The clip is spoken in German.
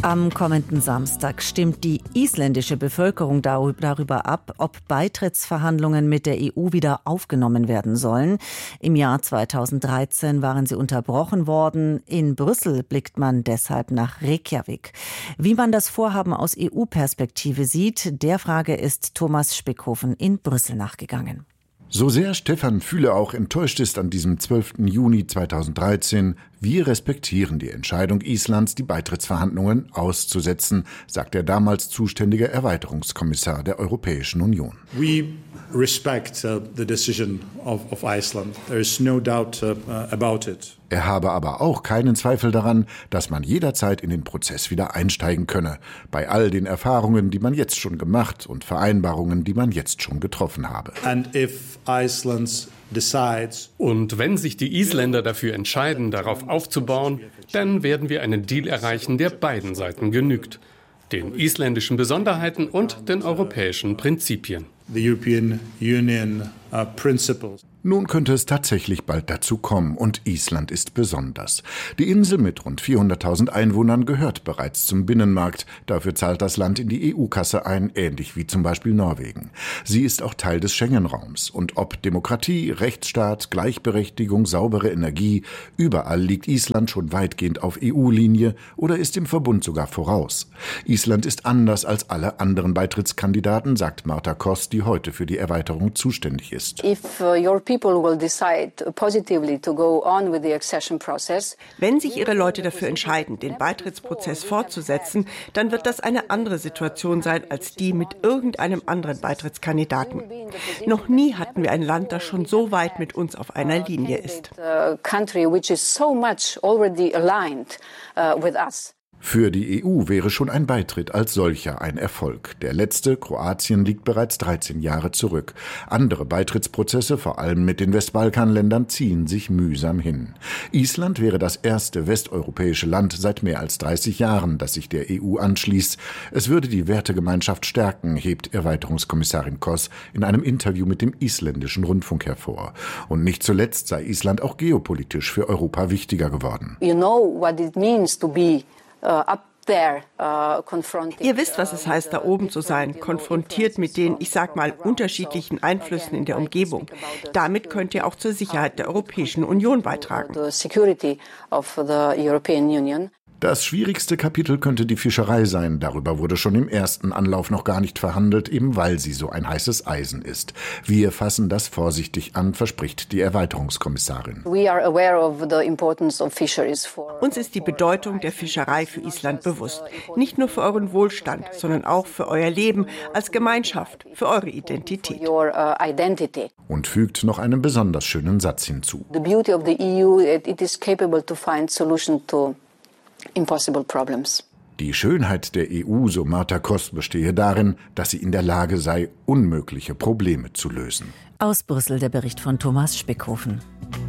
Am kommenden Samstag stimmt die isländische Bevölkerung darüber ab, ob Beitrittsverhandlungen mit der EU wieder aufgenommen werden sollen. Im Jahr 2013 waren sie unterbrochen worden. In Brüssel blickt man deshalb nach Reykjavik. Wie man das Vorhaben aus EU-Perspektive sieht, der Frage ist Thomas Spickhofen in Brüssel nachgegangen. So sehr Stefan Füle auch enttäuscht ist an diesem 12. Juni 2013, wir respektieren die Entscheidung Islands, die Beitrittsverhandlungen auszusetzen, sagt der damals zuständige Erweiterungskommissar der Europäischen Union. We respect the decision of Iceland. There is no doubt about it. Er habe aber auch keinen Zweifel daran, dass man jederzeit in den Prozess wieder einsteigen könne, bei all den Erfahrungen, die man jetzt schon gemacht und Vereinbarungen, die man jetzt schon getroffen habe. Und wenn sich die Isländer dafür entscheiden, darauf aufzubauen, dann werden wir einen Deal erreichen, der beiden Seiten genügt. Den isländischen Besonderheiten und den europäischen Prinzipien. The European Union principles. Nun könnte es tatsächlich bald dazu kommen, und Island ist besonders. Die Insel mit rund 400.000 Einwohnern gehört bereits zum Binnenmarkt. Dafür zahlt das Land in die EU-Kasse ein, ähnlich wie zum Beispiel Norwegen. Sie ist auch Teil des Schengen-Raums. Und ob Demokratie, Rechtsstaat, Gleichberechtigung, saubere Energie, überall liegt Island schon weitgehend auf EU-Linie oder ist im Verbund sogar voraus. Island ist anders als alle anderen Beitrittskandidaten, sagt Marta Koss, die heute für die Erweiterung zuständig ist. Wenn sich Ihre Leute dafür entscheiden, den Beitrittsprozess fortzusetzen, dann wird das eine andere Situation sein als die mit irgendeinem anderen Beitrittskandidaten. Noch nie hatten wir ein Land, das schon so weit mit uns auf einer Linie ist. Für die EU wäre schon ein Beitritt als solcher ein Erfolg. Der letzte, Kroatien, liegt bereits 13 Jahre zurück. Andere Beitrittsprozesse, vor allem mit den Westbalkanländern, ziehen sich mühsam hin. Island wäre das erste westeuropäische Land seit mehr als 30 Jahren, das sich der EU anschließt. Es würde die Wertegemeinschaft stärken, hebt Erweiterungskommissarin Koss in einem Interview mit dem isländischen Rundfunk hervor. Und nicht zuletzt sei Island auch geopolitisch für Europa wichtiger geworden. Ihr wisst, was es heißt, da oben zu sein, konfrontiert mit den, ich sag mal, unterschiedlichen Einflüssen in der Umgebung. Damit könnt ihr auch zur Sicherheit der Europäischen Union beitragen. Das schwierigste Kapitel könnte die Fischerei sein. Darüber wurde schon im ersten Anlauf noch gar nicht verhandelt, eben weil sie so ein heißes Eisen ist. Wir fassen das vorsichtig an, verspricht die Erweiterungskommissarin. Uns ist die Bedeutung der Fischerei für Island bewusst. Nicht nur für euren Wohlstand, sondern auch für euer Leben als Gemeinschaft, für eure Identität. Und fügt noch einen besonders schönen Satz hinzu. The beauty of the EU, it is capable to find solution to impossible problems. Die Schönheit der EU, so Marta Koss, bestehe darin, dass sie in der Lage sei, unmögliche Probleme zu lösen. Aus Brüssel der Bericht von Thomas Spickhofen.